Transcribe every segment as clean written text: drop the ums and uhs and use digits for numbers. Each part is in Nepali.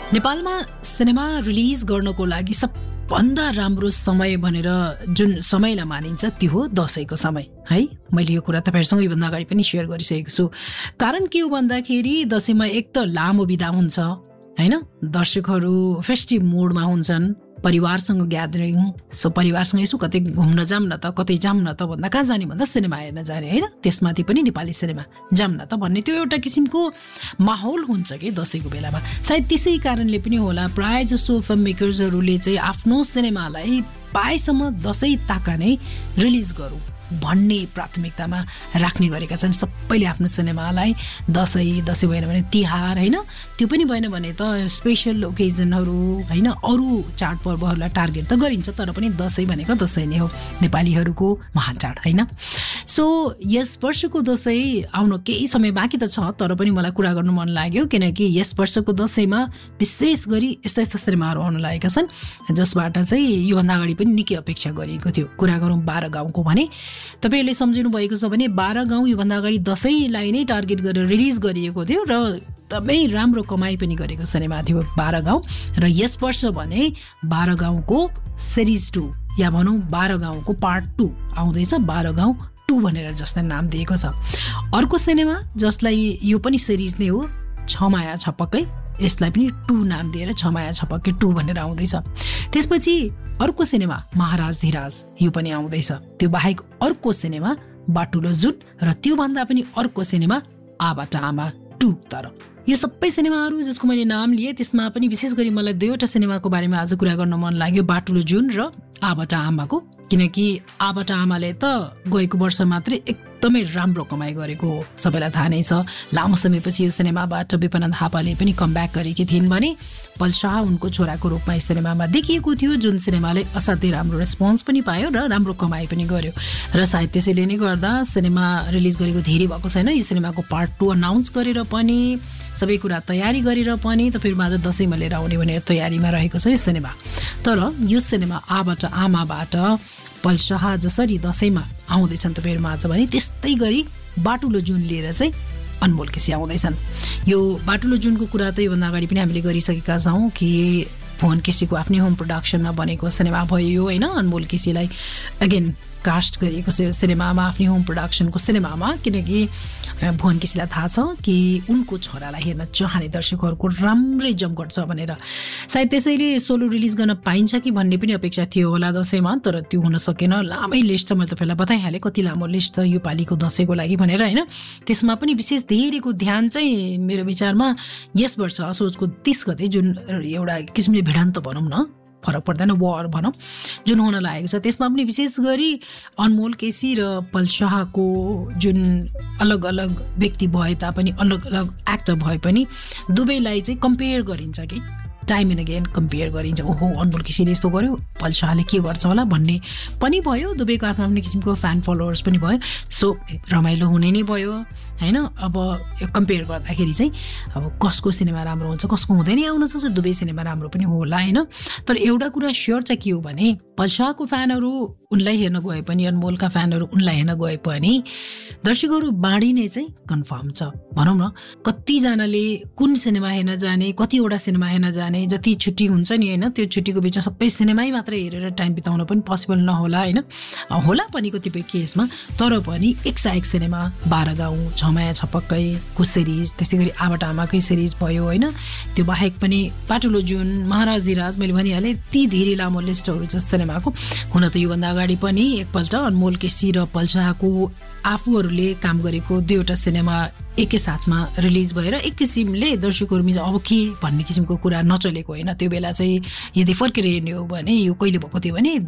नेपालमा सिनेमा रिलिज गर्नको लागि सबभन्दा राम्रो समय भनेर जुन समयलाई मानिन्छ त्यो हो दशैंको समय है। मैले यो कुरा तपाईहरुसँग योभन्दा अगाडि पनि शेयर गरिसकेको छु। कारण के हो भन्दाखेरि दशैंमा एक त लामो बिदा हुन्छ हैन, दर्शकहरू फेस्टिभ मोडमा हुन्छन्, परिवारसँग ग्यादरिङ, सो परिवारसँग यसो कतै घुम्न जाम न त, कतै जाम न त भन्दा कहाँ जाने भन्दा सिनेमा हेर्न जाने हैन। त्यसमाथि पनि नेपाली सिनेमा जाम न त भन्ने त्यो एउटा किसिमको माहौल हुन्छ के दशैंको बेलामा। सायद त्यसै कारणले पनि होला प्राय जसो फिल्म मेकर्सहरूले चाहिँ आफ्नो सिनेमालाई पाएसम्म दशैं ताका नै रिलिज गरौँ भन्ने प्राथमिकतामा राख्ने गरेका छन्। सबैले आफ्नो सिनेमालाई दशैं भएन भने तिहार हैन, त्यो पनि भएन भने त स्पेशल ओकेजनहरू हैन, अरू चाडपर्वहरूलाई टार्गेट त गरिन्छ, तर पनि दशैं भनेको दशैं नै हो, नेपालीहरूको महान चाड हैन। सो यस वर्षको दशैं आउन केही समय बाँकी त छ, तर पनि मलाई कुरा गर्नु मन लाग्यो किनकि यस वर्षको दशैंमा विशेष गरी यस्ता सिनेमाहरू आउन लागेका छन् जसबाट चाहिँ योभन्दा अगाडि पनि निकै अपेक्षा गरिएको थियो। कुरा गरौँ 12 गाउँको भने तपाईहरुले सम्झिनु भएको छ भने 12 गाउँ योभन्दा अगाडि दशैंलाई नै टार्गेट गरेर रिलिज गरिएको थियो र एकदमै राम्रो कमाई पनि गरेको सिनेमा थियो 12 गाउँ। र यस वर्ष भने 12 गाउँको सिरिज 2 या भनौँ 12 गाउँको पार्ट 2 आउँदैछ, 12 गाउँ 2 भनेर जसलाई नाम दिएको छ। अर्को सिनेमा जसलाई यो पनि सिरिज नै हो, छमाया छपक्कै, यसलाई पनि 2 नाम दिएर छमाया छपक्कै 2 भनेर आउँदैछ। त्यसपछि अर्को सिनेमा महाराज धिराज यो पनि आउँदैछ। त्यो बाहेक अर्को सिनेमा बाटुलो जुन र त्यो भन्दा पनि अर्को सिनेमा आबाट आमा 2। तर यो सबै सिनेमाहरू जसको मैले नाम लिए त्यसमा पनि विशेष गरी मलाई दुईवटा सिनेमाको बारेमा आज कुरा गर्न मन लाग्यो, बाटुलो जुन र आबाट आमाको, किनकि आबाट आमाले त गएको वर्ष मात्रै एकदमै राम्रो कमाई गरेको सबैलाई थाहा नै छ। लामो समयपछि यो सिनेमाबाट विपना थापाले पनि कमब्याक गरेकी थिइन् भने पलशाह उनको छोराको रूपमा यस सिनेमामा देखिएको थियो, जुन सिनेमाले असाध्यै राम्रो रेस्पोन्स पनि पायो र राम्रो कमाई पनि गर्यो। र सायद त्यसैले नै गर्दा सिनेमा रिलिज गरेको धेरै भएको छैन, यो सिनेमाको पार्ट 2 अनाउन्स गरेर पनि सबै कुरा तयारी गरेर पनि तपाईहरुमाझ दशैंमा लिएर आउने भनेर तयारीमा रहेको छ यो सिनेमा। तर यो सिनेमा आबाट आमाबाट पलशाह जसरी दशैंमा आउँदैछन् तपाईहरुमाझ भने त्यस्तै गरी बाटुलो जुन लिएर चाहिँ अनमोल केसी आउँदैछन्। यो बाटुलो जुनको कुरा त योभन्दा अगाडि पनि हामीले गरिसकेका छौँ कि भुवन केसीको आफ्नै होम प्रोडक्सनमा बनेको सिनेमा भयो यो हैन। अनमोल केसीलाई अगेन कास्ट गरिएको छ सिनेमामा, आफ्नै होम प्रोडक्सनको सिनेमामा, किनकि भुवन केसीलाई थाहा छ कि उनको छोरालाई हेर्न चाहने दर्शकहरूको राम्रै जमघट छ भनेर। सायद त्यसैले सोलो रिलिज गर्न पाइन्छ कि भन्ने पनि अपेक्षा थियो होला दशैंमा, तर त्यो हुन सकेन। लामै लिस्ट छ, मैले तपाईँलाई बताइहालेँ कति लामो लिस्ट छ यो पालिको दशैंको लागि भनेर हैन। त्यसमा पनि विशेष धेरैको ध्यान चाहिँ मेरो विचारमा यस वर्ष असोजको 30 गते जुन एउटा किसिमले भिडान्त भनौँ न, फरक पर्दैन, वार भनौँ जुन हुन लागेको छ, त्यसमा पनि विशेष गरी अनमोल केसी र पलशाहको जुन अलग अलग व्यक्ति भए तापनि अलग अलग एक्टर भए पनि दुवैलाई चाहिँ कम्पेयर गरिन्छ कि टाइम एन्ड अगेन कम्पेयर गरिन्छ। ओहो अनमोल केसीले यस्तो गर्यो, पलशाहले के गर्छ होला भन्ने पनि भयो, दुवैको आफ्नो आफ्नो किसिमको फ्यान फलोवर्स पनि भयो। सो रमाइलो हुने नै भयो हैन। अब कम्पेयर गर्दाखेरि चाहिँ अब कसको सिनेमा राम्रो हुन्छ कसको हुँदैन आउन सक्छ, दुवै सिनेमा राम्रो पनि होला हैन। तर एउटा कुरा स्योर चाहिँ के हो भने पलशाहको फ्यानहरू उनलाई हेर्न गए पनि, अनमोलका फ्यानहरू उनलाई हेर्न गए पनि दर्शकहरू बाँडिने चाहिँ कन्फर्म छ भनौँ न। कतिजनाले कुन सिनेमा हेर्न जाने, कतिवटा सिनेमा हेर्न जाने, जति छुट्टी हुन्छ नि हैन, त्यो छुट्टीको बिचमा सबै सिनेमै मात्रै हेरेर टाइम बिताउन पनि पोसिबल नहोला हैन, होला पनि कतिपय केसमा। तर पनि एक सिनेमा 12 गाउँ, छमाया छपक्कैको सिरिज, त्यसै गरी आबाट आमाकै सिरिज भयो हैन। त्यो बाहेक पनि बाटुलो जुन, महाराज धिराज, मैले भनिहालेँ ती धेरै लामो लिस्टहरू छ सिनेमाको। हुन त योभन्दा अगाडि पनि एकपल्ट अनमोल केसी र पलशाहको आफूहरूले काम गरेको दुईवटा सिनेमा एकैसाथमा रिलिज भएर एक किसिमले दर्शकहरूमा अब के भन्ने किसिमको कुरा नचलेको होइन। त्यो बेला चाहिँ यदि फर्केर हेर्ने हो भने यो कहिले भएको थियो भने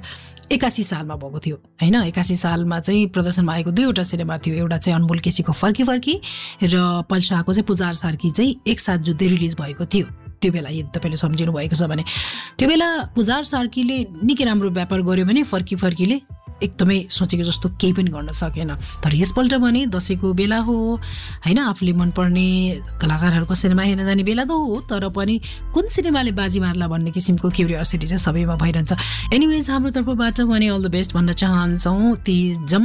2081 सालमा भएको थियो हैन। 81 सालमा चाहिँ प्रदर्शनमा आएको दुईवटा सिनेमा थियो, एउटा चाहिँ अनमोल केसीको फर्की र पलशाहको चाहिँ पुजार सार्की चाहिँ एकसाथ जुत्दै रिलिज भएको थियो। त्यो बेला यदि तपाईँले सम्झिनु भएको छ भने त्यो बेला पुजार सार्कीले निकै राम्रो व्यापार गर्यो भने फर्कीले एकदमै सोचेको जस्तो केही पनि गर्न सकेन। तर यसपल्ट भने दशैंको बेला हो हैन, आफूले मनपर्ने कलाकारहरूको सिनेमा हेर्न जाने बेला त हो, तर पनि कुन सिनेमाले बाजी मार्ला भन्ने किसिमको क्युरियोसिटी चाहिँ सबैमा भइरहन्छ। एनिवेज हाम्रो तर्फबाट भने अल द बेस्ट भन्न चाहन्छौँ ती